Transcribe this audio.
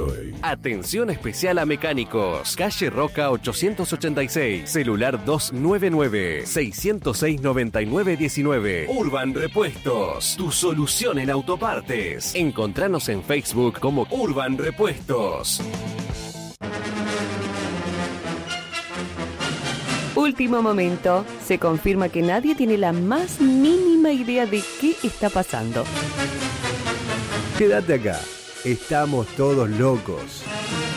Enjoy. Atención especial a mecánicos. Calle Roca 886. Celular 299-606-9919. Urban Repuestos. Tu solución en autopartes. Encontranos en Facebook como Urban Repuestos. Último momento. Se confirma que nadie tiene la más mínima idea de qué está pasando. Quédate acá. Estamos todos locos.